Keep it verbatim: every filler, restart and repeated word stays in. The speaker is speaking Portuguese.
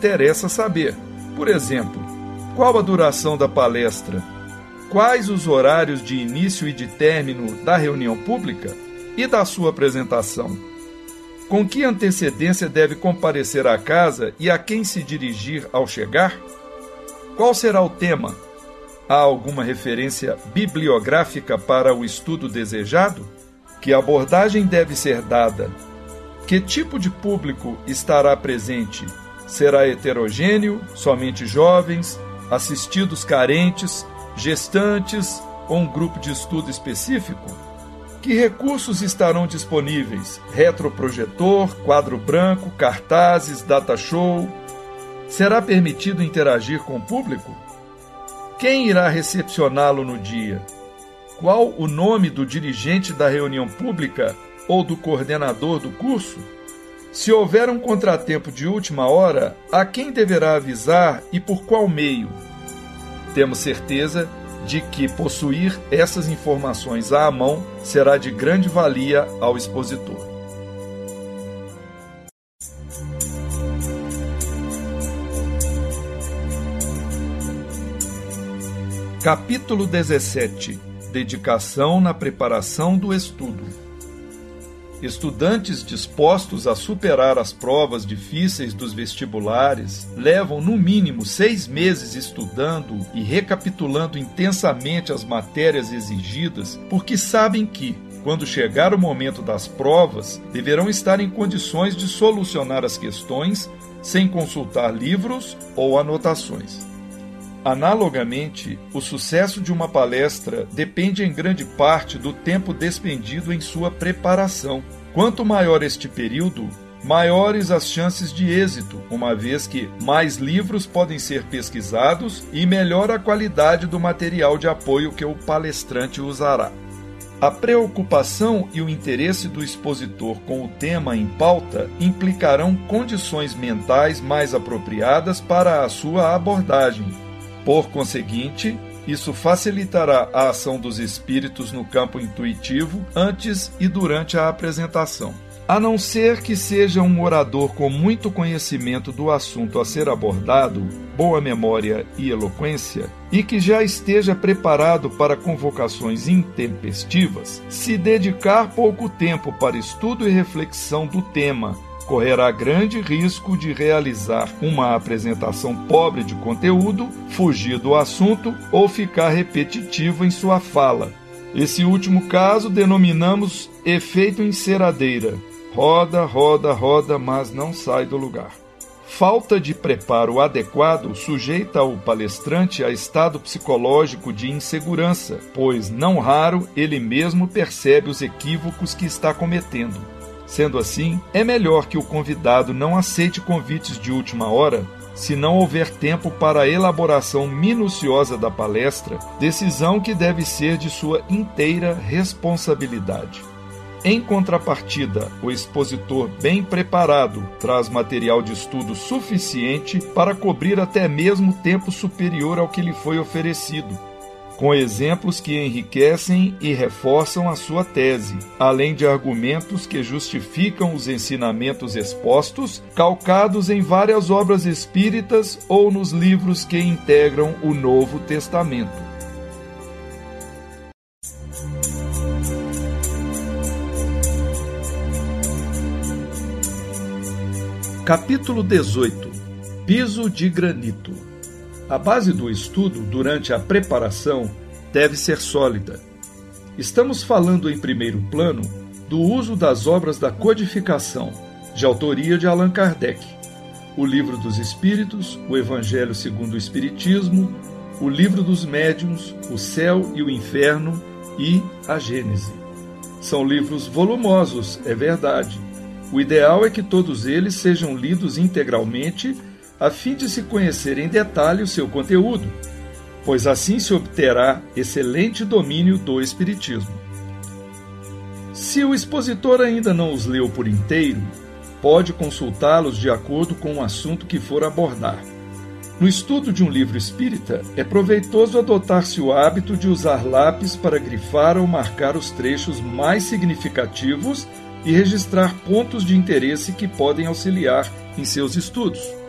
interessa saber. Por exemplo, qual a duração da palestra? Quais os horários de início e de término da reunião pública e da sua apresentação? Com que antecedência deve comparecer à casa e a quem se dirigir ao chegar? Qual será o tema? Há alguma referência bibliográfica para o estudo desejado? Que abordagem deve ser dada? Que tipo de público estará presente? Será heterogêneo, somente jovens, assistidos carentes, gestantes ou um grupo de estudo específico? Que recursos estarão disponíveis? Retroprojetor, quadro branco, cartazes, data show? Será permitido interagir com o público? Quem irá recepcioná-lo no dia? Qual o nome do dirigente da reunião pública ou do coordenador do curso? Se houver um contratempo de última hora, a quem deverá avisar e por qual meio? Temos certeza de que possuir essas informações à mão será de grande valia ao expositor. Capítulo dezessete. Dedicação na preparação do estudo. Estudantes dispostos a superar as provas difíceis dos vestibulares levam no mínimo seis meses estudando e recapitulando intensamente as matérias exigidas, porque sabem que, quando chegar o momento das provas, deverão estar em condições de solucionar as questões sem consultar livros ou anotações. Analogamente, o sucesso de uma palestra depende em grande parte do tempo despendido em sua preparação. Quanto maior este período, maiores as chances de êxito, uma vez que mais livros podem ser pesquisados e melhor a qualidade do material de apoio que o palestrante usará. A preocupação e o interesse do expositor com o tema em pauta implicarão condições mentais mais apropriadas para a sua abordagem. Por conseguinte, isso facilitará a ação dos espíritos no campo intuitivo antes e durante a apresentação. A não ser que seja um orador com muito conhecimento do assunto a ser abordado, boa memória e eloquência, e que já esteja preparado para convocações intempestivas, se dedicar pouco tempo para estudo e reflexão do tema, correrá grande risco de realizar uma apresentação pobre de conteúdo, fugir do assunto ou ficar repetitivo em sua fala. Esse último caso denominamos efeito enceradeira. Roda, roda, roda, mas não sai do lugar. Falta de preparo adequado sujeita o palestrante a estado psicológico de insegurança, pois, não raro, ele mesmo percebe os equívocos que está cometendo. Sendo assim, é melhor que o convidado não aceite convites de última hora, se não houver tempo para a elaboração minuciosa da palestra, decisão que deve ser de sua inteira responsabilidade. Em contrapartida, o expositor bem preparado traz material de estudo suficiente para cobrir até mesmo tempo superior ao que lhe foi oferecido, com exemplos que enriquecem e reforçam a sua tese, além de argumentos que justificam os ensinamentos expostos, calcados em várias obras espíritas ou nos livros que integram o Novo Testamento. Capítulo dezoito. Piso de granito. A base do estudo, durante a preparação, deve ser sólida. Estamos falando em primeiro plano do uso das obras da codificação, de autoria de Allan Kardec, o Livro dos Espíritos, o Evangelho segundo o Espiritismo, o Livro dos Médiuns, o Céu e o Inferno e a Gênese. São livros volumosos, é verdade. O ideal é que todos eles sejam lidos integralmente a fim de se conhecer em detalhe o seu conteúdo, pois assim se obterá excelente domínio do Espiritismo. Se o expositor ainda não os leu por inteiro, pode consultá-los de acordo com o assunto que for abordar. No estudo de um livro espírita, é proveitoso adotar-se o hábito de usar lápis para grifar ou marcar os trechos mais significativos e registrar pontos de interesse que podem auxiliar em seus estudos.